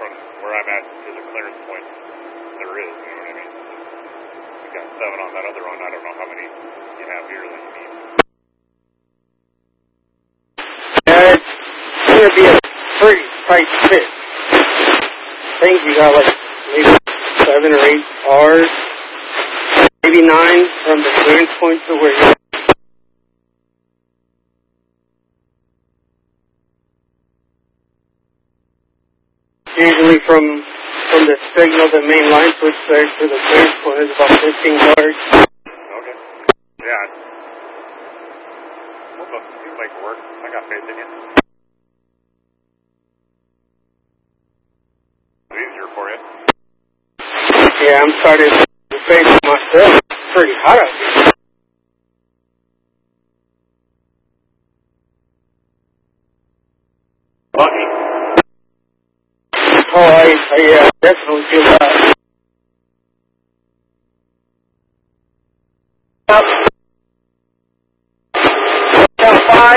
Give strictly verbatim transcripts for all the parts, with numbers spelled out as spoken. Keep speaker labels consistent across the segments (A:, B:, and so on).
A: from where I'm at to the clearance point there is, you know what I mean? We got seven on that other one. I don't know how many you have here that you need.
B: Yeah, it's going to be a pretty tight fit. I think you got like maybe seven or eight R's, maybe nine from the clearance point to where you're. Usually from from the signal, the main line switch there to the clearance point is about fifteen yards.
A: Okay. Yeah. We'll go. You'll make it work. I got faith in you. It's easier for you.
B: Yeah, I'm starting to face myself. It's pretty hot out here.
A: Lucky.
B: Oh, I, I yeah, definitely feel that. Up. Down five.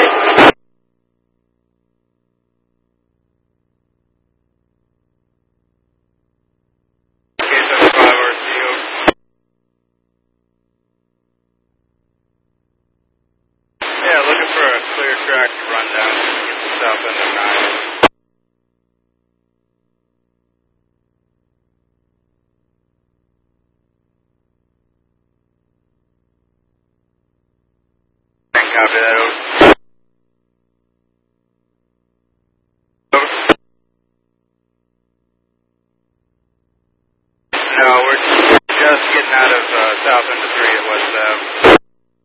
A: Yeah, looking for a clear track to run down to get the south end of nine. Copy that, over.